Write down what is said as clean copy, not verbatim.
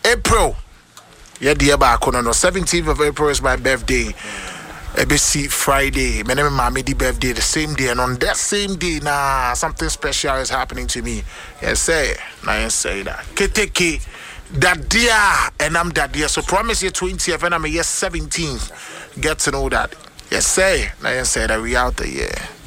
April. Yeah, dear back on 17th of April is my birthday. ABC Friday, my name is Mamidi birthday the same day, and on that same day, something special is happening to me. Yes, say, say that. Keteke, that dear, and I'm that dear. So promise you 20th, and I'm a year 17th. Get to know that. Yes, say that we out there, yeah.